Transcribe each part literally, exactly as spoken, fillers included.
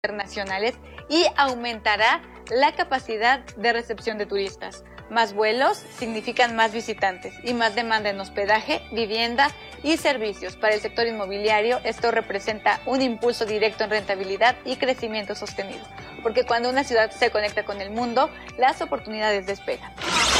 internacionales y aumentará la capacidad de recepción de turistas. Más vuelos significan más visitantes y más demanda en hospedaje, vivienda y servicios. Para el sector inmobiliario, esto representa un impulso directo en rentabilidad y crecimiento sostenido, porque cuando una ciudad se conecta con el mundo, las oportunidades despegan.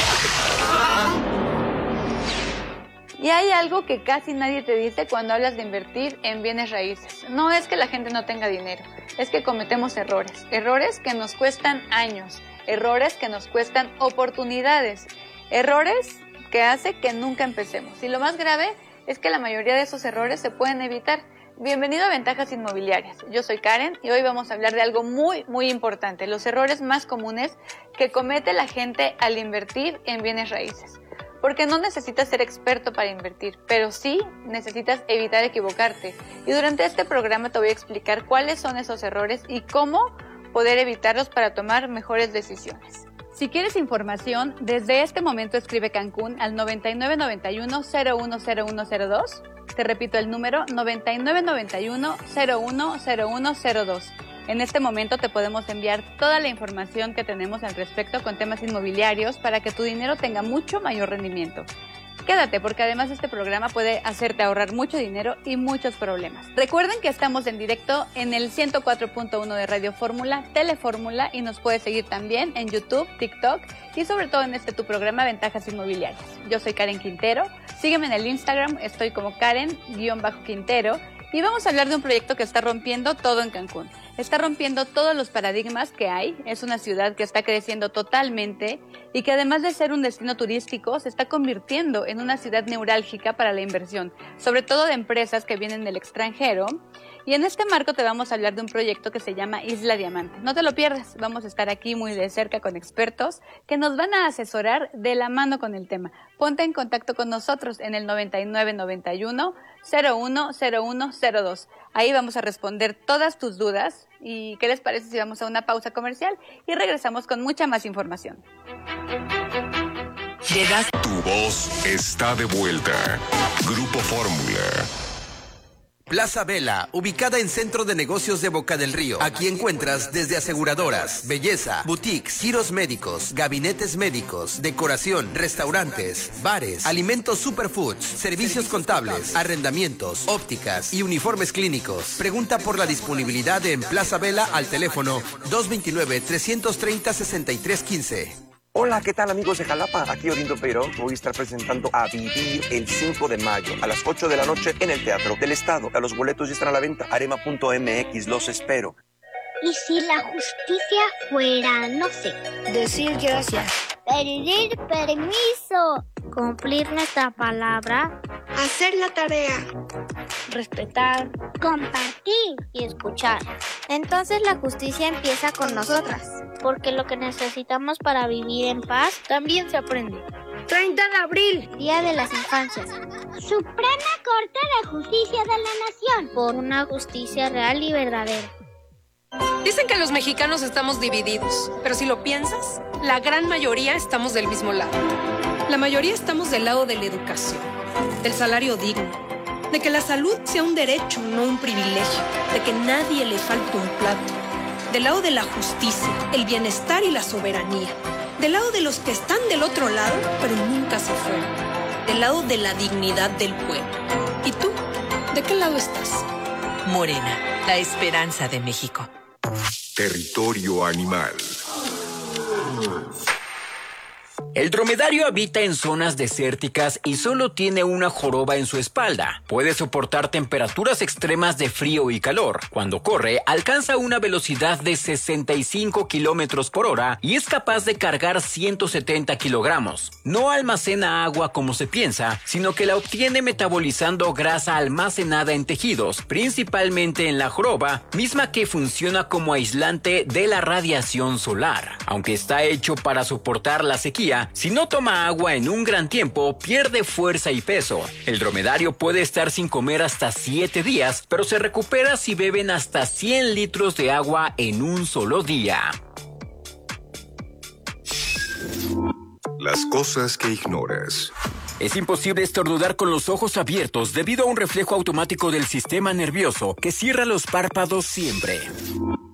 Y hay algo que casi nadie te dice cuando hablas de invertir en bienes raíces. No es que la gente no tenga dinero, es que cometemos errores. Errores que nos cuestan años, errores que nos cuestan oportunidades, errores que hace que nunca empecemos. Y lo más grave es que la mayoría de esos errores se pueden evitar. Bienvenido a Ventajas Inmobiliarias. Yo soy Karen y hoy vamos a hablar de algo muy, muy importante. Los errores más comunes que comete la gente al invertir en bienes raíces. Porque no necesitas ser experto para invertir, pero sí necesitas evitar equivocarte. Y durante este programa te voy a explicar cuáles son esos errores y cómo poder evitarlos para tomar mejores decisiones. Si quieres información, desde este momento escribe Cancún al noventa y nueve noventa y uno cero uno cero uno cero dos. Te repito el número noventa y nueve noventa y uno cero uno cero uno cero dos. En este momento te podemos enviar toda la información que tenemos al respecto con temas inmobiliarios para que tu dinero tenga mucho mayor rendimiento. Quédate porque además este programa puede hacerte ahorrar mucho dinero y muchos problemas. Recuerden que estamos en directo en el ciento cuatro punto uno de Radio Fórmula, Telefórmula, y nos puedes seguir también en YouTube, TikTok y sobre todo en este tu programa Ventajas Inmobiliarias. Yo soy Karen Quintero, sígueme en el Instagram, estoy como Karen-Quintero y vamos a hablar de un proyecto que está rompiendo todo en Cancún. Está rompiendo todos los paradigmas que hay. Es una ciudad que está creciendo totalmente y que además de ser un destino turístico, se está convirtiendo en una ciudad neurálgica para la inversión, sobre todo de empresas que vienen del extranjero. Y en este marco te vamos a hablar de un proyecto que se llama Isla Diamante. No te lo pierdas, vamos a estar aquí muy de cerca con expertos que nos van a asesorar de la mano con el tema. Ponte en contacto con nosotros en el noventa y nueve noventa y uno cero uno cero uno cero dos. Ahí vamos a responder todas tus dudas. ¿Y qué les parece si vamos a una pausa comercial y regresamos con mucha más información? Tu voz está de vuelta. Grupo Fórmula. Plaza Vela, ubicada en Centro de Negocios de Boca del Río. Aquí encuentras desde aseguradoras, belleza, boutiques, giros médicos, gabinetes médicos, decoración, restaurantes, bares, alimentos superfoods, servicios contables, arrendamientos, ópticas y uniformes clínicos. Pregunta por la disponibilidad en Plaza Vela al teléfono dos dos nueve, tres tres cero, seis tres uno cinco. Hola, ¿qué tal amigos de Jalapa? Aquí Orindo Peiró. Voy a estar presentando A Vivir el cinco de mayo a las ocho de la noche en el Teatro del Estado. A los boletos ya están a la venta. Arema punto m x, los espero. ¿Y si la justicia fuera, no sé, decir gracias, pedir permiso, cumplir nuestra palabra, hacer la tarea, respetar, compartir y escuchar? Entonces la justicia empieza con nosotras, porque lo que necesitamos para vivir en paz también se aprende. treinta de abril, Día de las Infancias. Suprema Corte de Justicia de la Nación, por una justicia real y verdadera. Dicen que los mexicanos estamos divididos, pero si lo piensas, la gran mayoría estamos del mismo lado. La mayoría estamos del lado de la educación, del salario digno, de que la salud sea un derecho, no un privilegio, de que nadie le falte un plato, del lado de la justicia, el bienestar y la soberanía, del lado de los que están del otro lado, pero nunca se fueron, del lado de la dignidad del pueblo. ¿Y tú? ¿De qué lado estás? Morena, la esperanza de México. Territorio animal. El dromedario habita en zonas desérticas y solo tiene una joroba en su espalda. Puede soportar temperaturas extremas de frío y calor. Cuando corre, alcanza una velocidad de sesenta y cinco kilómetros por hora y es capaz de cargar ciento setenta kilogramos. No almacena agua como se piensa, sino que la obtiene metabolizando grasa almacenada en tejidos, principalmente en la joroba, misma que funciona como aislante de la radiación solar. Aunque está hecho para soportar la sequía, si no toma agua en un gran tiempo, pierde fuerza y peso. El dromedario puede estar sin comer hasta siete días, pero se recupera si beben hasta cien litros de agua en un solo día. Las cosas que ignoras. Es imposible estornudar con los ojos abiertos debido a un reflejo automático del sistema nervioso que cierra los párpados siempre.